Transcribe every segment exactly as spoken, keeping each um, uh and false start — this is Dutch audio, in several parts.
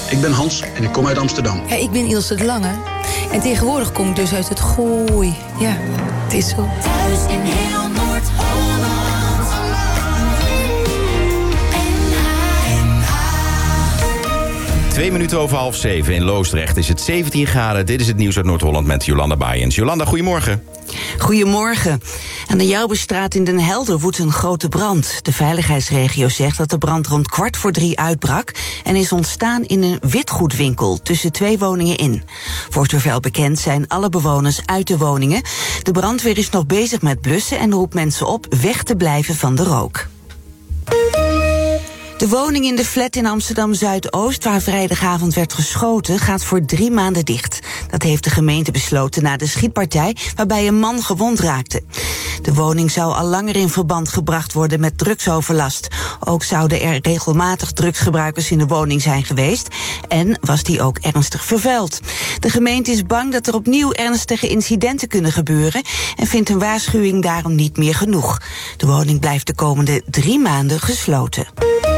Ik ben Hans en ik kom uit Amsterdam. Ja, ik ben Ilse de Lange. En tegenwoordig kom ik dus uit het Gooi. Ja, het is zo. Thuis in heel Noord-Holland. Twee minuten over half zeven in Loosdrecht is het zeventien graden. Dit is het nieuws uit Noord-Holland met Jolanda Baaiens. Jolanda, goedemorgen. Goedemorgen. Aan de Jouberstraat in Den Helder woedt een grote brand. De veiligheidsregio zegt dat de brand rond kwart voor drie uitbrak en is ontstaan in een witgoedwinkel tussen twee woningen in. Voor zover bekend zijn alle bewoners uit de woningen. De brandweer is nog bezig met blussen en roept mensen op weg te blijven van de rook. De woning in de flat in Amsterdam-Zuidoost, waar vrijdagavond werd geschoten, gaat voor drie maanden dicht. Dat heeft de gemeente besloten na de schietpartij waarbij een man gewond raakte. De woning zou al langer in verband gebracht worden met drugsoverlast. Ook zouden er regelmatig drugsgebruikers in de woning zijn geweest en was die ook ernstig vervuild. De gemeente is bang dat er opnieuw ernstige incidenten kunnen gebeuren en vindt een waarschuwing daarom niet meer genoeg. De woning blijft de komende drie maanden gesloten.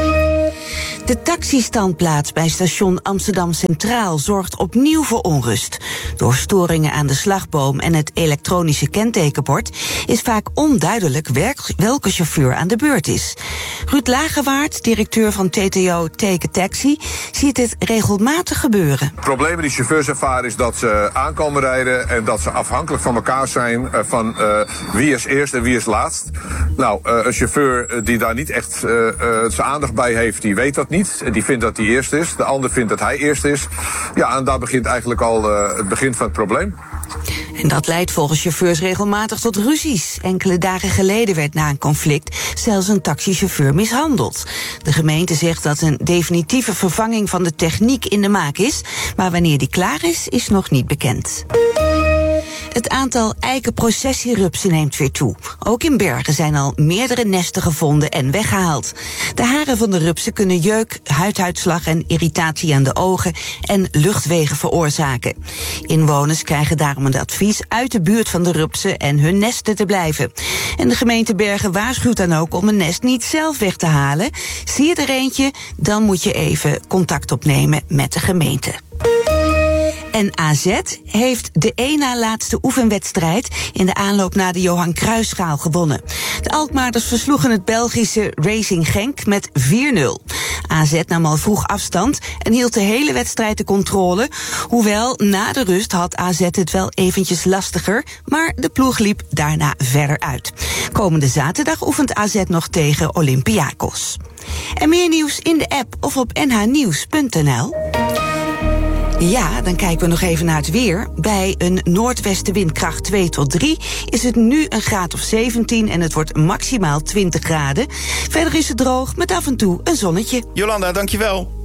De taxistandplaats bij station Amsterdam Centraal zorgt opnieuw voor onrust. Door storingen aan de slagboom en het elektronische kentekenbord is vaak onduidelijk welke chauffeur aan de beurt is. Ruud Lagewaard, directeur van T T O Teken Taxi, ziet het regelmatig gebeuren. Het probleem met die chauffeurs ervaren is dat ze aankomen rijden en dat ze afhankelijk van elkaar zijn van uh, wie is eerst en wie is laatst. Nou, uh, een chauffeur die daar niet echt uh, uh, zijn aandacht bij heeft, die weet dat niet. En die vindt dat hij eerst is. De ander vindt dat hij eerst is. Ja, en daar begint eigenlijk al uh, het begin van het probleem. En dat leidt volgens chauffeurs regelmatig tot ruzies. Enkele dagen geleden werd na een conflict zelfs een taxichauffeur mishandeld. De gemeente zegt dat een definitieve vervanging van de techniek in de maak is, maar wanneer die klaar is, is nog niet bekend. Het aantal eikenprocessierupsen neemt weer toe. Ook in Bergen zijn al meerdere nesten gevonden en weggehaald. De haren van de rupsen kunnen jeuk, huiduitslag en irritatie aan de ogen en luchtwegen veroorzaken. Inwoners krijgen daarom een advies uit de buurt van de rupsen en hun nesten te blijven. En de gemeente Bergen waarschuwt dan ook om een nest niet zelf weg te halen. Zie je er eentje, dan moet je even contact opnemen met de gemeente. En A Z heeft de één na laatste oefenwedstrijd in de aanloop naar de Johan Cruijffschaal gewonnen. De Alkmaarders versloegen het Belgische Racing Genk met vier nul. A Z nam al vroeg afstand en hield de hele wedstrijd de controle. Hoewel, na de rust had A Z het wel eventjes lastiger, maar de ploeg liep daarna verder uit. Komende zaterdag oefent A Z nog tegen Olympiakos. En meer nieuws in de app of op n h nieuws punt n l. Ja, dan kijken we nog even naar het weer. Bij een noordwestenwindkracht twee tot drie is het nu een graad of zeventien en het wordt maximaal twintig graden. Verder is het droog met af en toe een zonnetje. Jolanda, dankjewel.